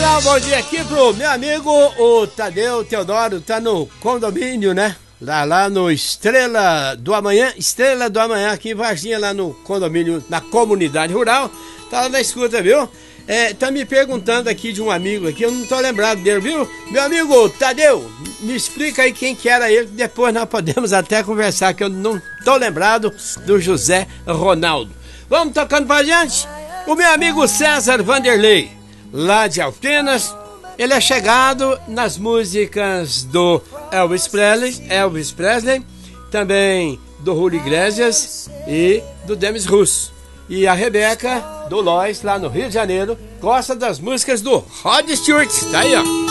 mandar um bom dia aqui pro meu amigo, o Tadeu Teodoro, tá no condomínio, né? Lá no Estrela do Amanhã, aqui em Varginha, lá no condomínio, na comunidade rural. Tá lá na escuta, viu? Tá me perguntando aqui de um amigo aqui, eu não tô lembrado dele, viu? Meu amigo Tadeu, me explica aí quem que era ele, depois nós podemos até conversar, que eu não tô lembrado do José Ronaldo. Vamos tocando pra gente? O meu amigo César Vanderlei, lá de Alpenas, ele é chegado nas músicas do Elvis Presley, também do Julio Iglesias e do Demis Russo. E a Rebeca do Lois, lá no Rio de Janeiro, gosta das músicas do Rod Stewart. Tá aí, ó.